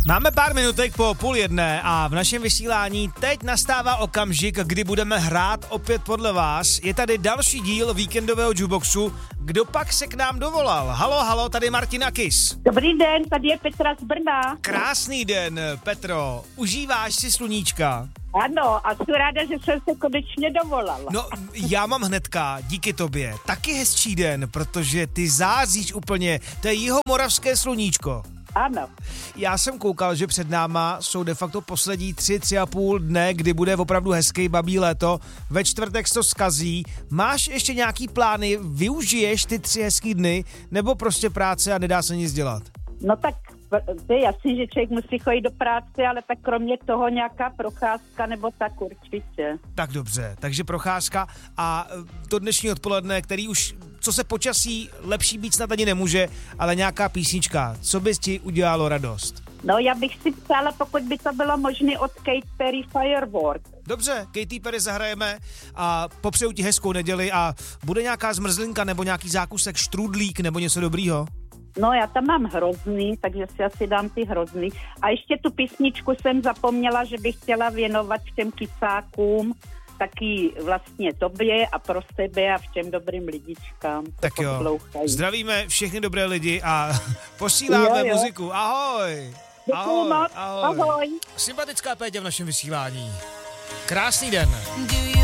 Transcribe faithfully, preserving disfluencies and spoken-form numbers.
Máme pár minutek po půl jedné a v našem vysílání teď nastává okamžik, kdy budeme hrát opět podle vás. Je tady další díl víkendového Jukeboxu. Kdo pak se k nám dovolal? Halo, halo, tady Martina Kiss. Dobrý den, tady je Petra z Brna. Krásný den, Petro. Užíváš si sluníčka? Ano, a jsem ráda, že jsem se konečně dovolala. No, já mám hnedka, díky tobě, taky hezčí den, protože ty záříš úplně, to je jihomoravské sluníčko. Ano. Já jsem koukal, že před náma jsou de facto poslední tři, tři a půl dne, kdy bude opravdu hezký babí léto. Ve čtvrtek se to zkazí. Máš ještě nějaký plány? Využiješ ty tři hezký dny? Nebo prostě práce a nedá se nic dělat? No tak to je jasný, že člověk musí chodit do práce, ale tak kromě toho nějaká procházka nebo tak určitě. Tak dobře, takže procházka a to dnešní odpoledne, který už, co se počasí, lepší být snad ani nemůže, ale nějaká písnička. Co bys ti udělalo radost? No já bych si psala, pokud by to bylo možné od Katy Perry Firework. Dobře, Katy Perry zahrajeme a popřeju ti hezkou neděli a bude nějaká zmrzlinka nebo nějaký zákusek, štrudlík nebo něco dobrýho? No já tam mám hrozný, takže si asi dám ty hrozný. A ještě tu písničku jsem zapomněla, že bych chtěla věnovat všem kysákům, taky vlastně tobě a pro sebe a všem dobrým lidičkám. Tak jo, poslouchají. Zdravíme všechny dobré lidi a posíláme jo, jo. muziku. Ahoj. Ahoj, ahoj. ahoj. Sympatická Péťa v našem vysílání. Krásný den.